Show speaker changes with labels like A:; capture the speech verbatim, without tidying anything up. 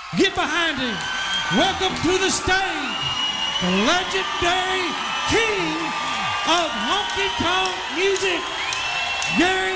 A: Get behind him. Welcome to the stage, the legendary king of honky tonk music, Gary